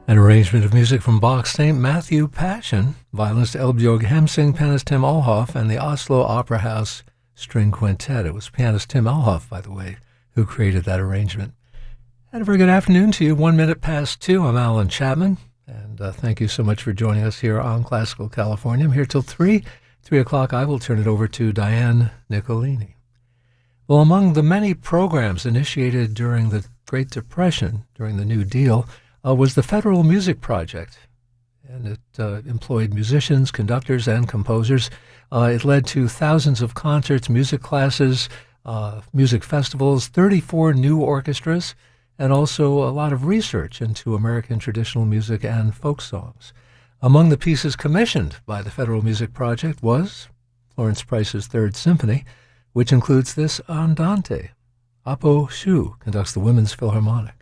An arrangement of music from Bach's St. Matthew Passion, violinist Eldbjørg Hemsing, pianist Tim Alhoff, and the Oslo Opera House String Quintet. It was pianist Tim Alhoff, by the way, who created that arrangement. And a very good afternoon to you. 1 minute past 2. I'm Alan Chapman, and thank you so much for joining us here on Classical California. I'm here till 3. 3 o'clock, I will turn it over to Diane Nicolini. Well, among the many programs initiated during the Great Depression, during the New Deal, was the Federal Music Project, and it employed musicians, conductors, and composers. It led to thousands of concerts, music classes, music festivals, 34 new orchestras, and also a lot of research into American traditional music and folk songs. Among the pieces commissioned by the Federal Music Project was Florence Price's Third Symphony, which includes this Andante. Apo Shu conducts the Women's Philharmonic.